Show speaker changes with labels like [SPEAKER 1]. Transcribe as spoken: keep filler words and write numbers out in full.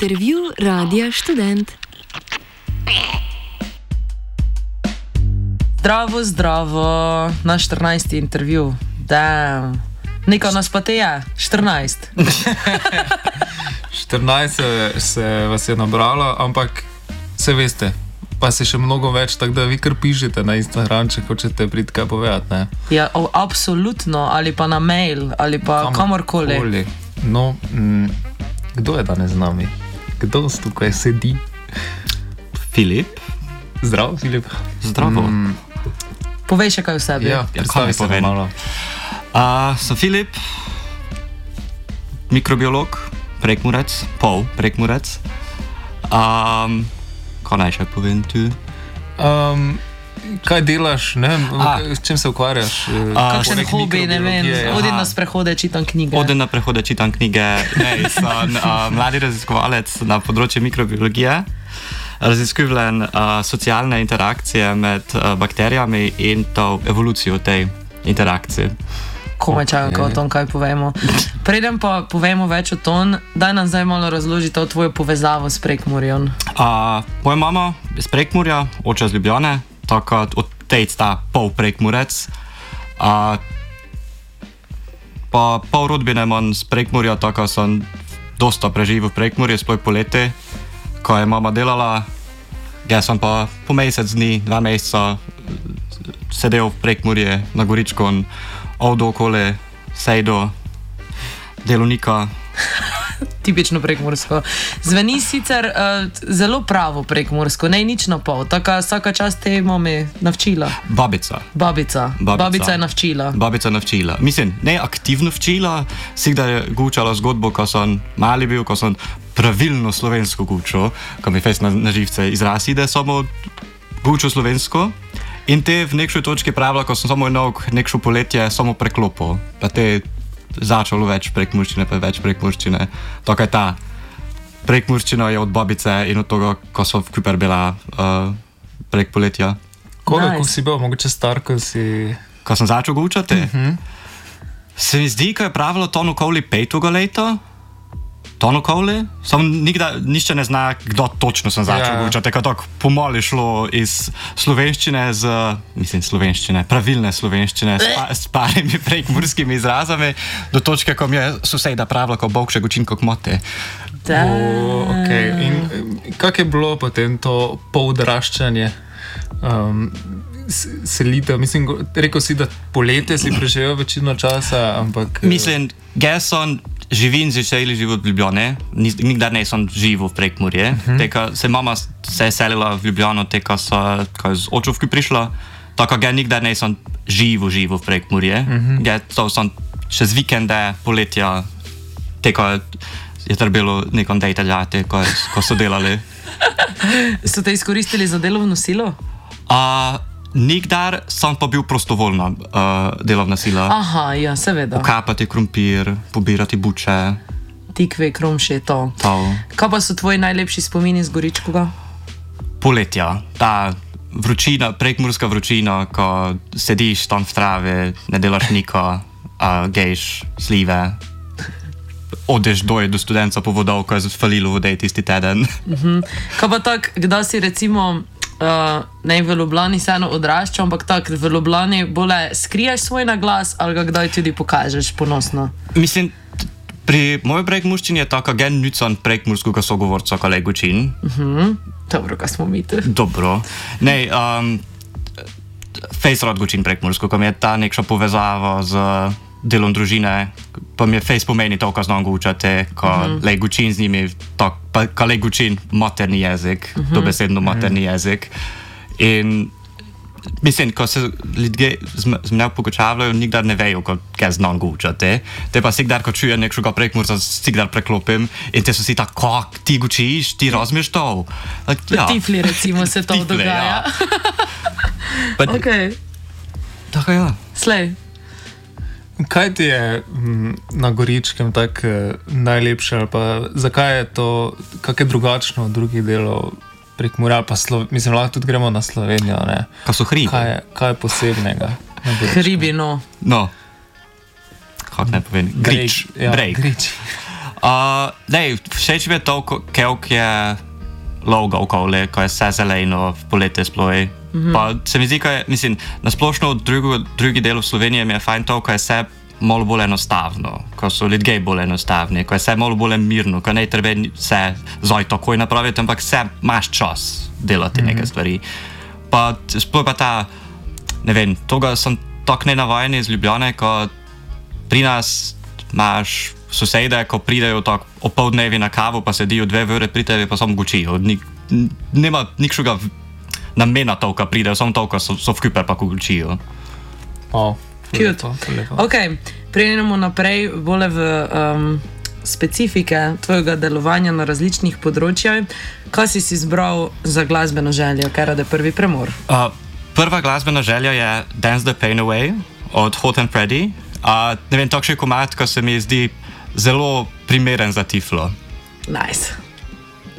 [SPEAKER 1] Intervju Radia Študent.
[SPEAKER 2] Zdravo, zdravo, naš štirinajsti intervju. Damn. Niko nas pa te je, štirinajst.
[SPEAKER 3] štirinajst se, se vas je nabralo, ampak se veste, pa se še mnogo več, tako da vi kar pišete na Instagram, če hočete priti kaj povedati, ne?
[SPEAKER 2] Ja, o, absolutno, ali pa na mail, ali pa kamorkoli.
[SPEAKER 3] Kamorkoli. No, m, kdo je danes z nami? Kdo tukaj sedi?
[SPEAKER 4] Filip.
[SPEAKER 3] Zdravo, Filip.
[SPEAKER 4] Zdravo.
[SPEAKER 3] Mm,
[SPEAKER 2] Povej še kaj o sebi.
[SPEAKER 3] ja, predstavi se
[SPEAKER 4] povem?
[SPEAKER 3] malo.
[SPEAKER 4] Uh, sem Filip, mikrobiolog, prekmurec, pol prekmurec. Um, kaj naj še povem tu?
[SPEAKER 3] Um, kaj delaš, ne?
[SPEAKER 4] A.
[SPEAKER 3] S čim se ukvarjaš?
[SPEAKER 4] A,
[SPEAKER 2] Kakšen
[SPEAKER 3] Poleg
[SPEAKER 2] hobi, ne vem,
[SPEAKER 3] mikrobiologije, ja.
[SPEAKER 2] hodim na sprehode, čitam knjige.
[SPEAKER 4] Odem na prehode, čitam knjige. Ne, sem uh, mladi raziskovalec na področju mikrobiologije. Raziskujem uh, socialne interakcije med uh, bakterijami in to evolucijo tej interakcije.
[SPEAKER 2] Komaj čakam, okay. O tom kaj povemo. Preden pa povemo več o tom, daj nam zdaj malo razložiti o tvojo povezavo s Prekmurjem.
[SPEAKER 4] Uh, moja mama je iz Prekmurja, oče iz Ljubljane, tako od tej sta pol Prekmurec. Uh, pa pol rodbine imam z Prekmurja, tako sem dosta preživel v Prekmurju, sploh poleti, ko je mama delala. Jaz sem pa po mesec dni, dva meseca sedel v Prekmurje na Goričku in ovdo okoli sejdo delovnika.
[SPEAKER 2] Tipično prekmursko. Zveni sicer uh, zelo pravo prekmursko, ne nič na pol. Taka vsaka čast te mami navčila.
[SPEAKER 4] Babica.
[SPEAKER 2] Babica.
[SPEAKER 4] Babica.
[SPEAKER 2] Babica je navčila.
[SPEAKER 4] Babica navčila. Mislim, ne aktivno včila, sigda je gučala zgodbo, ko sem mali bil, ko sem pravilno slovensko gučal, ko mi fest na, na živce izraz ide, samo gučal slovensko. In te v nekšoj točki pravila, ko sem samo enok nekšo poletje samo preklopil, pa te začalo več prekmurščine, pa več prekmurščine. Tako je ta prekmurščina je od babice in od toga, ko sem vkuper bila uh, prek poletja.
[SPEAKER 3] Koliko
[SPEAKER 2] Nice.
[SPEAKER 3] si bil, mogoče star, ko si...
[SPEAKER 4] Ko sem začel gučati,
[SPEAKER 3] Uh-huh.
[SPEAKER 4] se mi zdi, ko je pravilo to okoli petega leta, to okoli, sam nikdar, nišče ne zna, kdo točno sem začel
[SPEAKER 3] Ja.
[SPEAKER 4] gučati, ko tako pomoli šlo iz slovenščine z, mislim slovenščine, pravilne slovenščine, s, pa, s parimi prekmurskimi izrazami, do točke, ko mi je soseda pravila, ko bog še gučin kot mote.
[SPEAKER 2] Da.
[SPEAKER 3] O, okay. In eh, kak je bilo potem to poudraščanje? Um, s- selitev, mislim, go- rekel si, da poletje si preživel večino časa, ampak... eh,
[SPEAKER 4] Mislim, jaz sem živim začeli živeti v Ljubljane, Nis- nikdar ne sem živel v Prekmurje, uh-huh. teka se mama s- se je selila v Ljubljano, teka so, ko je z očovki prišla, tako ja nikdar ne sem živel, živel v Prekmurje, uh-huh. ja to sem čez vikende, poletja, teka je trebalo nekom dejteljati, ko, ko so delali.
[SPEAKER 2] So te izkoristili za delovno silo?
[SPEAKER 4] Uh, nikdar sem pa bil prostovoljna uh, delovna sila.
[SPEAKER 2] Aha, ja, seveda.
[SPEAKER 4] Okapati krompir, pobirati buče,
[SPEAKER 2] Tikve, kromše, to.
[SPEAKER 4] to.
[SPEAKER 2] Kaj pa so tvoji najlepši spomini z Goričkoga?
[SPEAKER 4] Poletja, ta vročina, prekmurska vročina, ko sediš tam v travi, ne delaš niko, uh, gejš slive, odeš doje do studenca po vodov, ko je falilo vodej tisti teden.
[SPEAKER 2] Kaj pa tak, kdaj si recimo, uh, ne v Ljubljani se eno odrašča, ampak tak v Ljubljani bolje skriješ svoj naglas ali ga kdaj tudi pokažeš ponosno?
[SPEAKER 4] Mislim, t- pri moji prekmurščini je tako, gen nisem prekmurskega sogovorca kolegu čin.
[SPEAKER 2] Dobro, kaj smo mi tu.
[SPEAKER 4] Dobro. Ne, um, fejs rad gučin prekmursko, ko mi je ta nekša povezava z delom družine, pa mi je fejs pomeni to, ko znam gučati, ko uh-huh. lej gučin z njimi, to, pa ko lej gučin materni jezik, uh-huh. dobesedno materni uh-huh. jezik. In mislim, ko se ljudje z z mňa pogučavljajo, nikdar ne vejo, ko kaj znam gučati. Te pa sikdar, ko čujem nekšega prekmurca, sikdar preklopim in te so si tako, kak, ti gučiš, ti razumeš to? Like,
[SPEAKER 2] V Tifli recimo se to
[SPEAKER 4] Tifli,
[SPEAKER 2] dogaja.
[SPEAKER 4] ja. Pa,
[SPEAKER 2] Ok,
[SPEAKER 4] tako ja.
[SPEAKER 2] slej.
[SPEAKER 3] Kaj ti je m, na Goričkem tak eh, najlepše, ali pa zakaj je to, kak je drugačno od drugih delov Prekmurja, ali pa Slo, mislim, lahko tudi gremo na Slovenijo, ne?
[SPEAKER 4] Ka so hribi.
[SPEAKER 3] Kaj je, kaj je posebnega na Goričkem?
[SPEAKER 2] Hribi, no.
[SPEAKER 4] No. Kako naj povem? Grič.
[SPEAKER 3] Ja,
[SPEAKER 4] Brejk.
[SPEAKER 3] Grič.
[SPEAKER 4] Uh, lej, všeč mi je to, kako je logo okolje, ko je vse zeleno v poletje sploji. Mm-hmm. Pa se mi zdi, ko je, mislim, nasplošno v drugo, drugi delu Slovenije mi je fajn to, ko je vse malo bolj enostavno, ko so ljudje bolj enostavni, ko je vse malo bolj mirno, ko ne treba vse zoj takoj napraviti, ampak vse imaš čas delati mm-hmm. neke stvari. Pa sploh pa ta, ne vem, toga sem tako nenavajen iz Ljubljane, ko pri nas imaš sosede, ko pridejo tako opoldnevi na kavu, pa sedijo dve ure pri tebi, pa samo gučijo. Nik, nema nikšega namena to, ko pridejo, samo to, ko so, so v kuper pa ko gučijo.
[SPEAKER 3] Oh,
[SPEAKER 2] Cute. Ok, prejdemo naprej bolj v um, specifike tvojega delovanja na različnih področjih. Kaj si si izbral za glasbeno željo, kaj rade prvi premor?
[SPEAKER 4] Uh, prva glasbena želja je Dance the Pain Away od Hot and Freddy. Uh, ne vem, takšen komad, ko se mi zdi zelo primeren za tiflo.
[SPEAKER 2] Nice.